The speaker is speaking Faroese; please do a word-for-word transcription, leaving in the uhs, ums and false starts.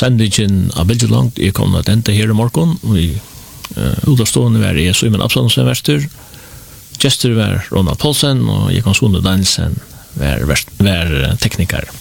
sendingen av Bilgelangt er kommet at enda her i morgen. Vi uh, utastående var jeg Simon Absalonsen verster. Gestur var Ronald Paulsen og Jekon Sunde Danielsen var, var tekniker.